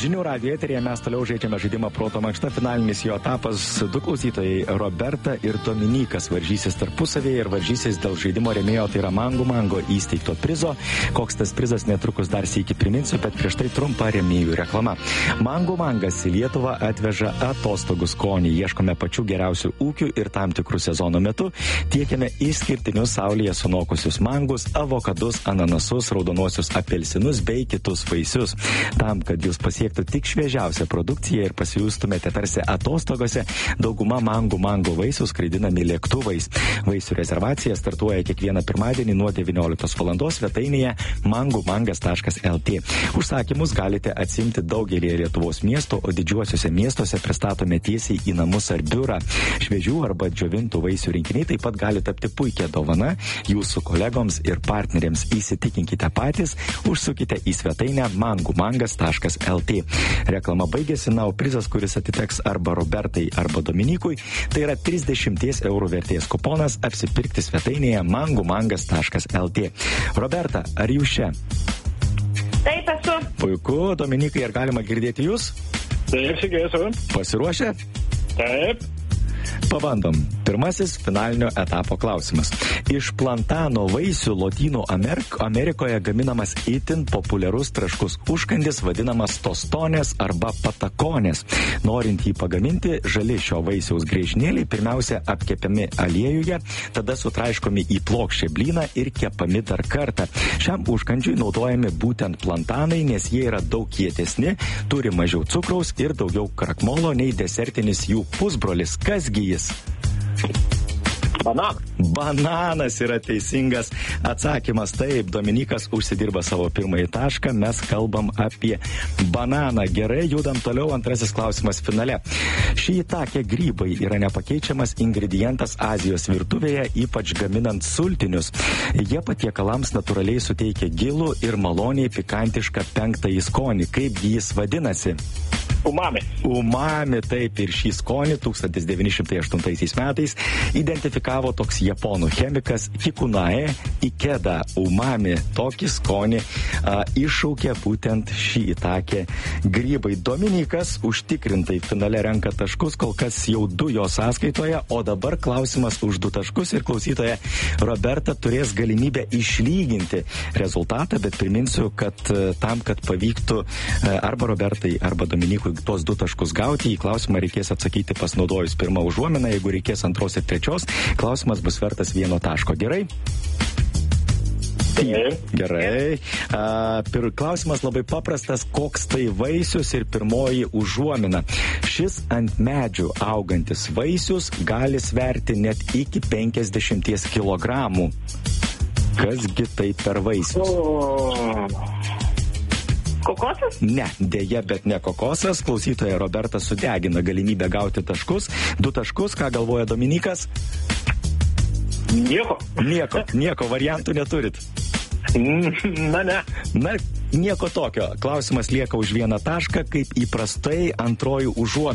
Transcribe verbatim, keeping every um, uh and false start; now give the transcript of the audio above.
Žinių radijo eteryje mes toliau žaidžiame žaidimą Proto mankšta. Finalinis jo etapas. Du klausytojai, Roberta ir Dominykas, varžysis tarpusavėje ir varžysis dėl žaidimo rėmėjo, tai yra Mango Mango įsteigto prizo. Koks tas prizas, netrukus dar sykį priminsiu, bet prieš tai trumpa rėmėjų reklama. Mango Mangas į Lietuvą atveža atostogų skonį. Ieškome pačių geriausių ūkių ir tam tikrų sezono metu tiekiame išskirtinius saulėje sunokusius mangus, avokadus, ananasus, raudonuosius apelsinus bei kitus vaisius. Tam, kad jūs pasiektų tik šviežiausią produkciją ir pasijustumėte tarsi atostogose, dauguma Mango Mango vaisių skraidinami lėktuvais. Vaisių rezervacija startuoja kiekvieną pirmadienį nuo devynioliktos valandos svetainėje mango mangas taškas lt. Užsakymus galite atsimti daugelį Lietuvos miestų, o didžiuosiuose miestuose pristatome tiesiai į namus ar biurą. Šviežių arba džiovintų vaisių rinkiniai taip pat gali tapti puikia dovana jūsų kolegoms ir partneriams. Įsitikinkite patys, užsukite į svetainę mango mangas taškas lt. Reklama baigėsi, na, o prizas, kuris atiteks arba Robertai, arba Dominykui, tai yra trisdešimt eurų vertės kuponas apsipirkti svetainėje mango mangas taškas lt. Roberta, ar jūs čia? Taip, esu. Puiku, Dominikai, ar galima girdėti jūs? Taip, sveiki, esu. Pasiruošę? Taip. Pabandom. Pirmasis finalinio etapo klausimas. Iš plantano vaisių Lotynų Amerik- Amerikoje gaminamas itin populiarus traškus užkandis vadinamas tostonės arba patakonės. Norint jį pagaminti, žali šio vaisiaus griežinėliai pirmiausia apkepiami aliejuje, tada sutraiškomi į plokščią blyną ir kepami dar kartą. Šiam užkandžiui naudojami būtent plantanai, nes jie yra daug kietesni, turi mažiau cukraus ir daugiau krakmolo nei desertinis jų pusbrolis. Kasgi jis? Bananas. Bananas yra teisingas atsakymas. Taip, Dominikas užsidirba savo pirmąjį tašką. Mes kalbam apie bananą. Gerai, judam toliau. Antrasis klausimas finale. Šiitake grybai yra nepakeičiamas ingredientas Azijos virtuvėje, ypač gaminant sultinius. Jie patiekalams natūraliai suteikia gilų ir maloniai pikantišką penktąjį skonį. Kaip jis vadinasi? Umami. Umami, taip, ir šį skonį tūkstantis devyni šimtai aštuntaisiais metais identifikavo toks japonų chemikas Kikunae Ikeda. Umami tokį skonį a, iššaukė būtent šį itakę grybai. Dominikas užtikrintai finale renka taškus, kol kas jau du jo sąskaitoje, o dabar klausimas už du taškus ir klausytoja Roberta turės galimybę išlyginti rezultatą, bet priminsiu, kad a, tam, kad pavyktų a, arba Robertai, arba Dominikui tuos du taškus gauti, į klausimą reikės atsakyti pasinaudojus pirmą užuominą, jeigu reikės antros ir trečios, klausimas bus vertas vieno taško. Gerai? Gerai. A, pir, klausimas labai paprastas, koks tai vaisius ir pirmoji užuomina. Šis ant medžių augantis vaisius gali sverti net iki penkiasdešimt kilogramų. Kasgi tai per vaisius? O... Kokosas? Ne, dėja, bet ne kokosas. Klausytoja Roberta sudegina galimybę gauti taškus. Du taškus, ką galvoja Dominikas? Nieko. Nieko, nieko variantų neturit. Na, ne. Na, nieko tokio. Klausimas lieka už vieną tašką, kaip įprastai antroji užuomina.